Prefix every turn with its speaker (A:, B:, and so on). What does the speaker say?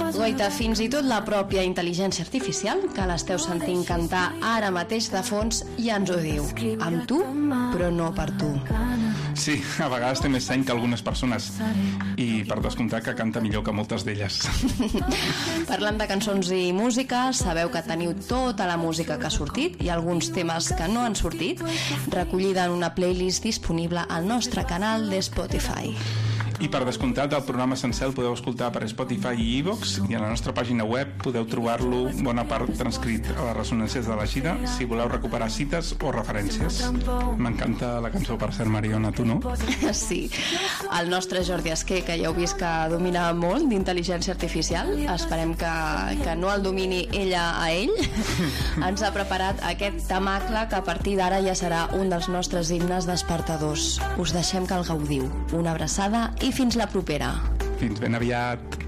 A: Goita, fins i tot la pròpia intel·ligència artificial, que l'esteu sentint cantar ara mateix de fons, ja ens ho diu. Amb tu, però no per tu.
B: Sí, a vegades té més seny que algunes persones, i per descomptar que canta millor que moltes d'elles.
A: Parlant de cançons i música, sabeu que teniu tota la música que ha sortit i alguns temes que no han sortit, recollida en una playlist disponible al nostre canal de Spotify.
B: I per descomptat, el programa sencer el podeu escoltar per Spotify i iVoox, i a la nostra pàgina web podeu trobar-lo bona part transcrit a les ressonàncies de la gira si voleu recuperar cites o referències. M'encanta la cançó, per cert, Mariona, tu no?
A: Sí, el nostre Jordi Esquer, que ja heu vist que domina molt d'intel·ligència artificial, esperem que no el domini ella a ell, ens ha preparat aquest temacle que a partir d'ara ja serà un dels nostres himnes despertadors. Us deixem que el gaudiu. Una abraçada i fins la propera.
B: Fins ben aviat.